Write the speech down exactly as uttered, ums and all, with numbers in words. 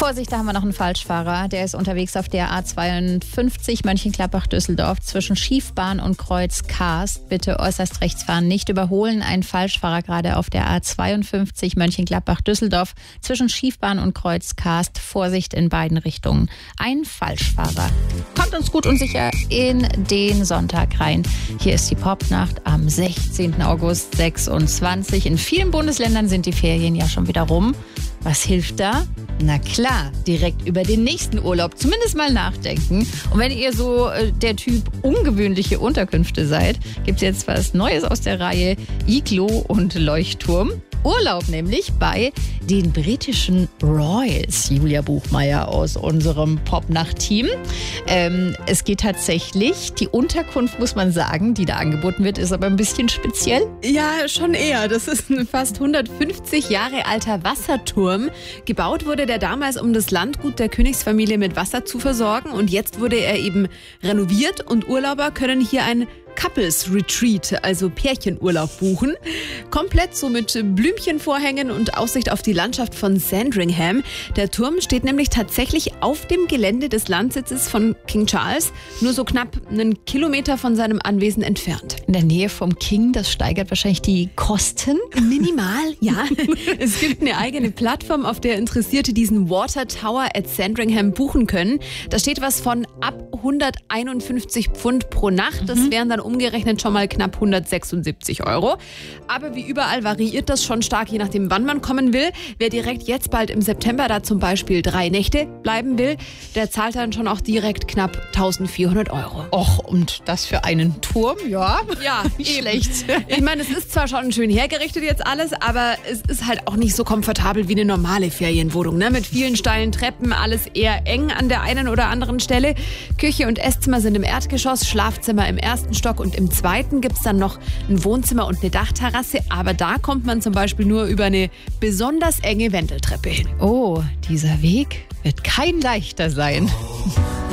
Vorsicht, da haben wir noch einen Falschfahrer. Der ist unterwegs auf der A zweiundfünfzig Mönchengladbach-Düsseldorf zwischen Schiefbahn und Kreuz Karst. Bitte äußerst rechts fahren, nicht überholen. Ein Falschfahrer gerade auf der A zweiundfünfzig Mönchengladbach-Düsseldorf zwischen Schiefbahn und Kreuz Karst. Vorsicht in beiden Richtungen. Ein Falschfahrer. Kommt uns gut und sicher in den Sonntag rein. Hier ist die Popnacht am sechzehnten August sechsundzwanzig. In vielen Bundesländern sind die Ferien ja schon wieder rum. Was hilft da? Na klar, direkt über den nächsten Urlaub zumindest mal nachdenken. Und wenn ihr so äh, der Typ ungewöhnliche Unterkünfte seid, gibt es jetzt was Neues aus der Reihe Iglo und Leuchtturm. Urlaub nämlich bei den britischen Royals. Julia Buchmeier aus unserem Popnacht-Team. Ähm, es geht tatsächlich, die Unterkunft, muss man sagen, die da angeboten wird, ist aber ein bisschen speziell. Ja, schon eher. Das ist ein fast hundertfünfzig Jahre alter Wasserturm. Gebaut wurde der damals, um das Landgut der Königsfamilie mit Wasser zu versorgen. Und jetzt wurde er eben renoviert und Urlauber können hier ein Couples Retreat, also Pärchenurlaub buchen. Komplett so mit Blümchenvorhängen und Aussicht auf die Landschaft von Sandringham. Der Turm steht nämlich tatsächlich auf dem Gelände des Landsitzes von King Charles, nur so knapp einen Kilometer von seinem Anwesen entfernt. In der Nähe vom King, das steigert wahrscheinlich die Kosten. Minimal, ja. Es gibt eine eigene Plattform, auf der Interessierte diesen Water Tower at Sandringham buchen können. Da steht was von ab hunderteinundfünfzig Pfund pro Nacht. Das Mhm. wären dann umgerechnet schon mal knapp hundertsechsundsiebzig Euro. Aber wie überall variiert das schon stark, je nachdem, wann man kommen will. Wer direkt jetzt bald im September da zum Beispiel drei Nächte bleiben will, der zahlt dann schon auch direkt knapp eintausendvierhundert Euro. Och, und das für einen Turm? Ja, Ja, nicht eben. schlecht. Ich meine, es ist zwar schon schön hergerichtet jetzt alles, aber es ist halt auch nicht so komfortabel wie eine normale Ferienwohnung, ne? Mit vielen steilen Treppen, alles eher eng an der einen oder anderen Stelle. Küche und Esszimmer sind im Erdgeschoss, Schlafzimmer im ersten Stock und im zweiten gibt es dann noch ein Wohnzimmer und eine Dachterrasse, aber da kommt man zum Beispiel nur über eine besonders enge Wendeltreppe hin. Oh, dieser Weg wird kein leichter sein.